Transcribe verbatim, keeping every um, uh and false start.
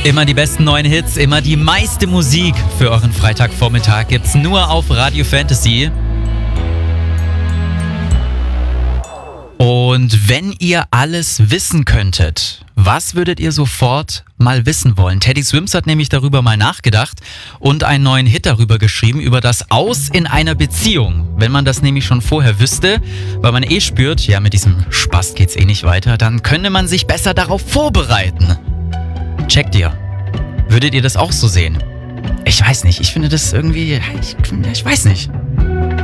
Immer die besten neuen Hits, immer die meiste Musik für euren Freitagvormittag gibt's nur auf Radio Fantasy. Und wenn ihr alles wissen könntet, was würdet ihr sofort mal wissen wollen? Teddy Swims hat nämlich darüber mal nachgedacht und einen neuen Hit darüber geschrieben, über das Aus in einer Beziehung. Wenn man das nämlich schon vorher wüsste, weil man eh spürt, ja, mit diesem Spaß geht's eh nicht weiter, dann könnte man sich besser darauf vorbereiten. Checkt ihr? Würdet ihr das auch so sehen? Ich weiß nicht, ich finde das irgendwie, ich, ich weiß nicht.